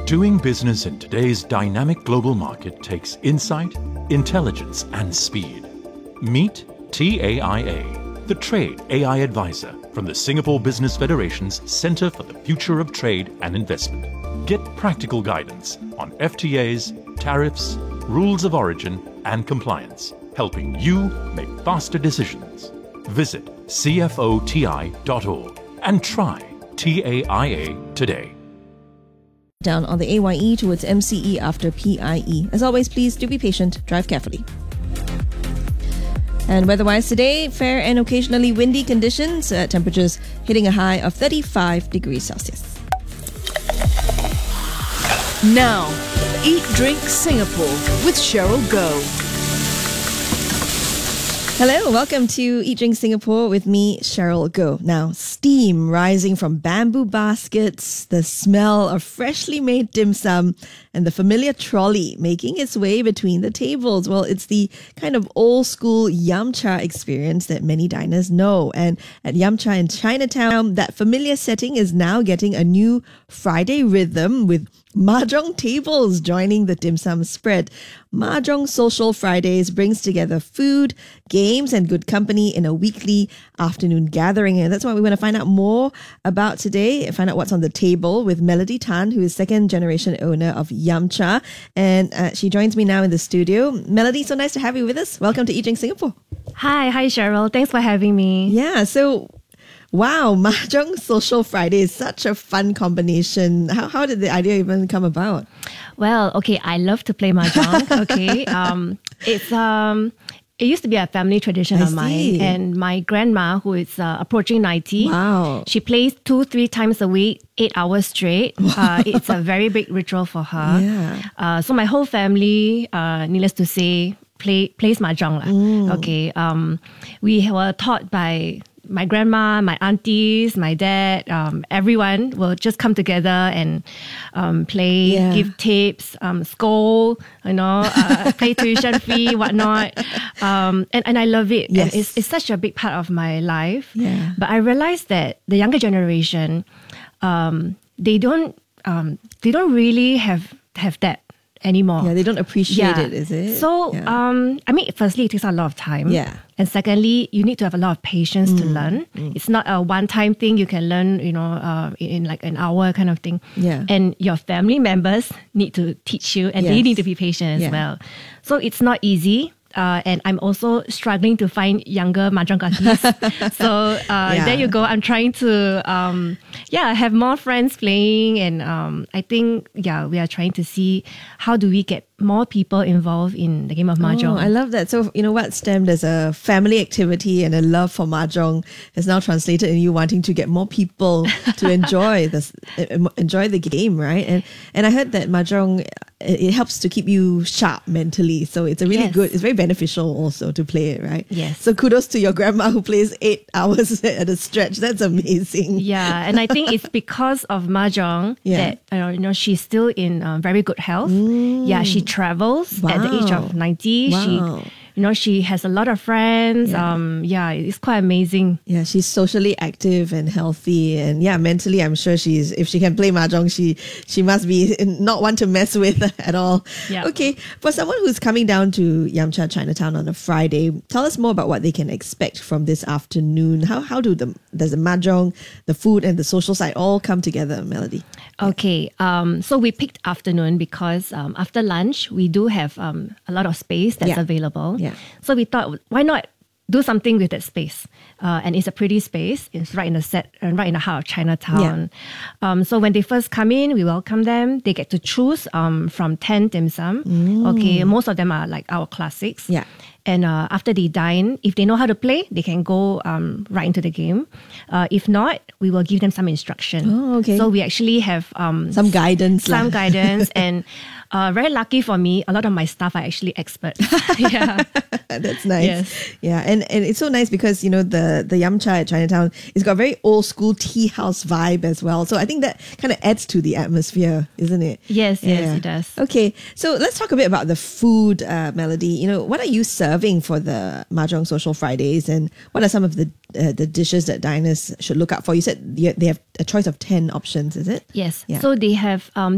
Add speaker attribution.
Speaker 1: Doing business in today's dynamic global market takes insight, intelligence, and speed. Meet TAIA, the Trade AI Advisor from the Singapore Business Federation's Centre for the Future of Trade and Investment. Get practical guidance on FTAs, tariffs, rules of origin, and compliance, helping you make faster decisions. Visit cfoti.org and try TAIA today.
Speaker 2: Down on the AYE towards MCE after PIE. As always, please do be patient, drive carefully. And weather-wise today, fair and occasionally windy conditions, temperatures hitting a high of 35 degrees Celsius.
Speaker 3: Now, Eat Drink Singapore with Cheryl Goh.
Speaker 2: Hello, welcome to Eat Drink Singapore with me, Cheryl Goh. Now, steam rising from bamboo baskets, the smell of freshly made dim sum, and the familiar trolley making its way between the tables. Well, it's the kind of old school Yum Cha experience that many diners know. And at Yum Cha in Chinatown, that familiar setting is now getting a new Friday rhythm with mahjong tables joining the dim sum spread. Mahjong Social Fridays brings together food, games, and good company in a weekly afternoon gathering. And that's what we want to find out more about today, find out what's on the table with Melody Tan, who is second generation owner of Yum Cha. And she joins me now in the studio. Melody, so nice to have you with us. Welcome to Eat Drink Singapore.
Speaker 4: Hi Cheryl. Thanks for having me.
Speaker 2: Yeah, so wow, Mahjong Social Friday is such a fun combination. How did the idea even come about?
Speaker 4: Well, okay, I love to play mahjong. Okay, it used to be a family tradition of mine, and my grandma, who is approaching 90,
Speaker 2: wow,
Speaker 4: she plays 2-3 times a week, 8 hours straight. It's a very big ritual for her.
Speaker 2: Yeah.
Speaker 4: So my whole family, needless to say, plays mahjong lah. Okay, we were taught by my grandma, my aunties, my dad, everyone will just come together and play, give tips, scold, pay tuition fee, whatnot. And I love it.
Speaker 2: Yes.
Speaker 4: And it's such a big part of my life.
Speaker 2: Yeah.
Speaker 4: But I realized that the younger generation, they don't really have that anymore.
Speaker 2: Yeah, they don't appreciate it, is it?
Speaker 4: So, firstly, it takes a lot of time.
Speaker 2: Yeah.
Speaker 4: And secondly, you need to have a lot of patience to learn. It's not a one-time thing you can learn, in like an hour kind of thing.
Speaker 2: Yeah.
Speaker 4: And your family members need to teach you, and they need to be patient as well. So it's not easy. And I'm also struggling to find younger mahjong kakis. So there you go. I'm trying to have more friends playing, and I think we are trying to see how do we get more people involved in the game of mahjong.
Speaker 2: I love that. So what stemmed as a family activity and a love for mahjong has now translated in you wanting to get more people to enjoy the game, right? And I heard that mahjong, it helps to keep you sharp mentally. So it's a really good, it's very beneficial also to play it, right?
Speaker 4: Yes.
Speaker 2: So kudos to your grandma who plays 8 hours at a stretch. That's amazing.
Speaker 4: Yeah, and I think it's because of mahjong that she's still in very good health. Yeah, she travels at the age of 90.
Speaker 2: Wow.
Speaker 4: She has a lot of friends. It's quite amazing.
Speaker 2: Yeah, she's socially active and healthy, and mentally, I'm sure if she can play mahjong, she must be not one to mess with at all.
Speaker 4: Yeah.
Speaker 2: Okay, for someone who's coming down to Yum Cha Chinatown on a Friday, tell us more about what they can expect from this afternoon. How does the mahjong, the food, and the social side all come together, Melody?
Speaker 4: Okay, so we picked afternoon because after lunch we do have a lot of space that's available.
Speaker 2: Yeah.
Speaker 4: So we thought, why not do something with that space? And it's a pretty space. It's right in the heart of Chinatown.
Speaker 2: Yeah.
Speaker 4: So when they first come in, we welcome them. They get to choose from 10 dim sum. Okay, most of them are like our classics.
Speaker 2: Yeah.
Speaker 4: And after they dine, if they know how to play, they can go right into the game. If not, we will give them some instruction.
Speaker 2: Oh, okay.
Speaker 4: So we actually have
Speaker 2: some guidance.
Speaker 4: And very lucky for me, a lot of my staff are actually experts. Yeah.
Speaker 2: That's nice.
Speaker 4: Yes.
Speaker 2: Yeah, and it's so nice because, the Yum Cha at Chinatown, it's got a very old school tea house vibe as well. So I think that kind of adds to the atmosphere, isn't it?
Speaker 4: Yes, it does.
Speaker 2: Okay, so let's talk a bit about the food, Melody. What are you serving for the Mahjong Social Fridays, and what are some of the dishes that diners should look out for? You said they have a choice of 10 options, is it?
Speaker 4: Yes.
Speaker 2: Yeah.
Speaker 4: So they have